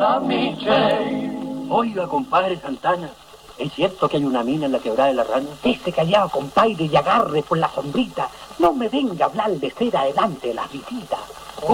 Oiga, compadre Santana, ¿es cierto que hay una mina en la quebrada de la Rana? Ese callado, compadre, y agarre por la sombrita. No me venga a hablar de ser adelante las visitas.